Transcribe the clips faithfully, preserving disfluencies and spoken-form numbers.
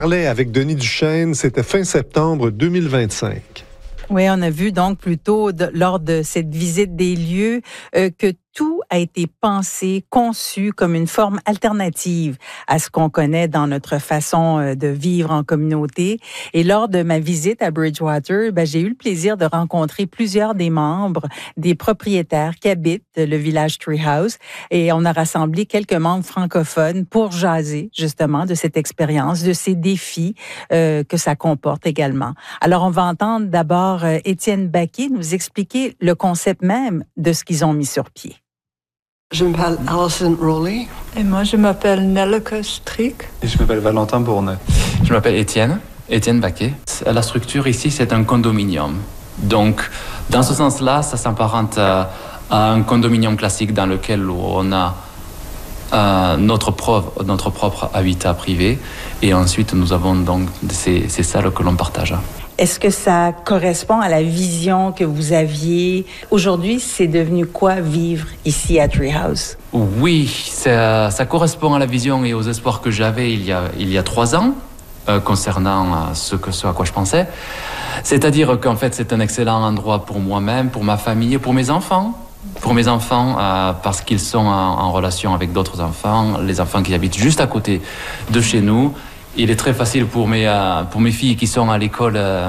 parlait avec Denis Duchesne, c'était fin septembre deux mille vingt-cinq. Oui, on a vu donc plutôt de, lors de cette visite des lieux euh, que tout a été pensé, conçu comme une forme alternative à ce qu'on connaît dans notre façon de vivre en communauté. Et lors de ma visite à Bridgewater, ben, j'ai eu le plaisir de rencontrer plusieurs des membres, des propriétaires qui habitent le village Treehouse. Et on a rassemblé quelques membres francophones pour jaser justement de cette expérience, de ces défis euh, que ça comporte également. Alors, on va entendre d'abord euh, Étienne Baquet nous expliquer le concept même de ce qu'ils ont mis sur pied. Je m'appelle Alison Rowley. Et moi, je m'appelle Nelleke Strick. Et je m'appelle Valentin Bourne. Je m'appelle Étienne, Étienne Baquet. La structure ici, c'est un condominium. Donc, dans ce sens-là, ça s'apparente à, à un condominium classique dans lequel on a euh, notre, propre, notre propre habitat privé. Et ensuite, nous avons donc ces, ces salles que l'on partage. Est-ce que ça correspond à la vision que vous aviez? Aujourd'hui, c'est devenu quoi vivre ici à Treehouse? Oui, ça, ça correspond à la vision et aux espoirs que j'avais il y a, il y a trois ans euh, concernant euh, ce, que, ce à quoi je pensais. C'est-à-dire qu'en fait, c'est un excellent endroit pour moi-même, pour ma famille et pour mes enfants. Pour mes enfants, euh, parce qu'ils sont en, en relation avec d'autres enfants, les enfants qui habitent juste à côté de chez nous. Il est très facile pour mes, euh, pour mes filles qui sont à l'école euh,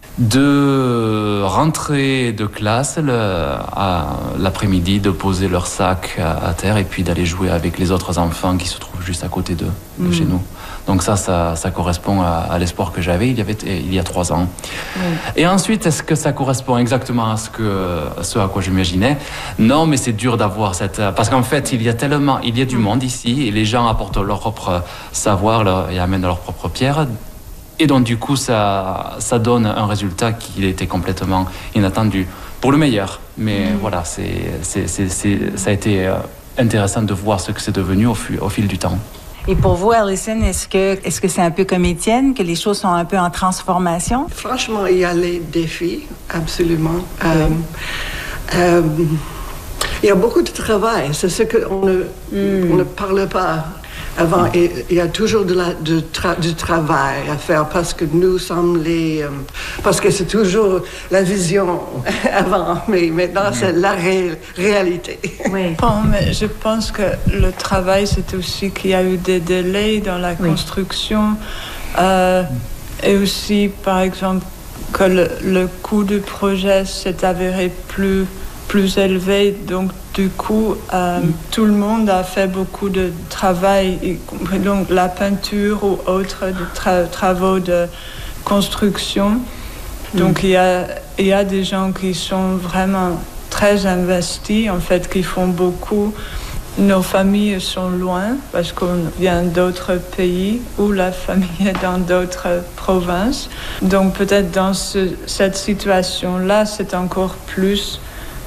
de rentrer de classe le, à, l'après-midi, de poser leur sac à, à terre et puis d'aller jouer avec les autres enfants qui se trouvent juste à côté d'eux, de mmh. chez nous. Donc ça, ça, ça correspond à, à l'espoir que j'avais il y, avait, il y a trois ans. Mmh. Et ensuite, est-ce que ça correspond exactement à ce, que, à ce à quoi j'imaginais? Non, mais c'est dur d'avoir cette... Parce qu'en fait, il y a tellement... Il y a du monde ici et les gens apportent leur propre savoir leur, et amènent leur propre pierre. Et donc, du coup, ça, ça donne un résultat qui était complètement inattendu. Pour le meilleur. Mais mmh. voilà, c'est, c'est, c'est, c'est, ça a été intéressant de voir ce que c'est devenu au, au fil du temps. Et pour vous, Alison, est-ce que, est-ce que c'est un peu comme Étienne, que les choses sont un peu en transformation? Franchement, il y a les défis, absolument. Oui. Euh, euh, il y a beaucoup de travail, c'est ce qu'on ne, mm. on ne parle pas avant. Et il y a toujours de la, de tra- du travail à faire parce que nous sommes les... Euh, parce que c'est toujours la vision avant, mais maintenant c'est la ré- réalité. Oui. Bon, mais je pense que le travail, c'est aussi qu'il y a eu des délais dans la oui. construction euh, et aussi, par exemple, que le, le coût du projet s'est avéré plus... plus élevé, donc du coup euh, mm. tout le monde a fait beaucoup de travail, y compris donc la peinture ou autres tra- travaux de construction. Mm. Donc il y a, il y a des gens qui sont vraiment très investis, en fait, qui font beaucoup. Nos familles sont loin parce qu'on vient d'autres pays ou la famille est dans d'autres provinces. Donc peut-être dans ce, cette situation-là, c'est encore plus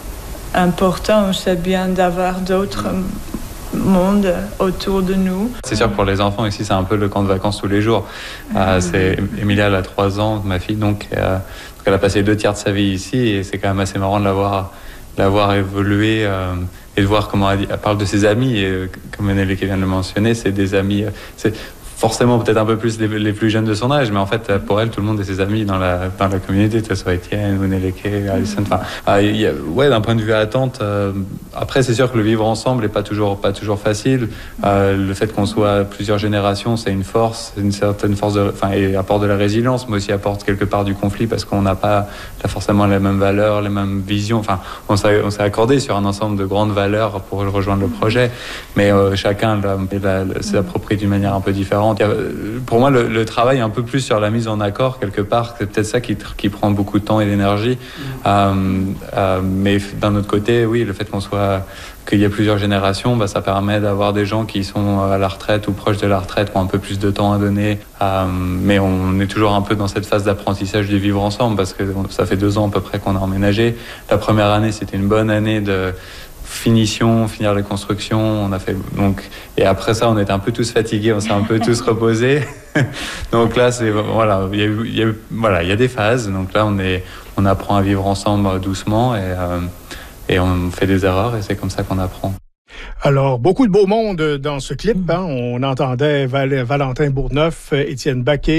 important, c'est bien d'avoir d'autres mondes autour de nous. C'est sûr que pour les enfants ici, c'est un peu le camp de vacances tous les jours. Mmh. Euh, c'est, Emilia, elle a trois ans, ma fille, donc, euh, donc elle a passé deux tiers de sa vie ici et c'est quand même assez marrant de l'avoir, de l'avoir évolué euh, et de voir comment elle, elle parle de ses amis. Et euh, comme Nelleke vient de le mentionner, c'est des amis... Euh, c'est, forcément peut-être un peu plus les, les plus jeunes de son âge, mais en fait, pour elle, tout le monde est ses amis dans la, dans la communauté, que ce soit Étienne ou Nelleke, Alison. Enfin, euh, y a, ouais, d'un point de vue attente, euh, après, c'est sûr que le vivre ensemble n'est pas toujours, pas toujours facile. Euh, le fait qu'on soit plusieurs générations, c'est une force, une certaine force, de, enfin, et apporte de la résilience, mais aussi apporte quelque part du conflit parce qu'on n'a pas là, forcément les mêmes valeurs, les mêmes visions. Enfin, on s'est, on s'est accordé sur un ensemble de grandes valeurs pour rejoindre le projet, mais euh, chacun la, la, la, s'approprie d'une manière un peu différente. Pour moi, le, le travail est un peu plus sur la mise en accord, quelque part. C'est peut-être ça qui, qui prend beaucoup de temps et d'énergie. Mmh. Euh, euh, mais d'un autre côté, oui, le fait qu'on soit, qu'il y ait plusieurs générations, bah, ça permet d'avoir des gens qui sont à la retraite ou proches de la retraite, qui ont un peu plus de temps à donner. Euh, mais on est toujours un peu dans cette phase d'apprentissage du vivre ensemble, parce que ça fait deux ans à peu près qu'on a emménagé. La première année, c'était une bonne année de... finition, finir les constructions, on a fait donc et après ça on était un peu tous fatigués, on s'est un peu tous reposés. Donc là c'est voilà, il y a eu, il y a eu, voilà, il y a des phases. Donc là on est on apprend à vivre ensemble doucement et euh, et on fait des erreurs et c'est comme ça qu'on apprend. Alors, beaucoup de beau monde dans ce clip. Hein. On entendait Val- Valentin Bourgneuf, Étienne Baquet,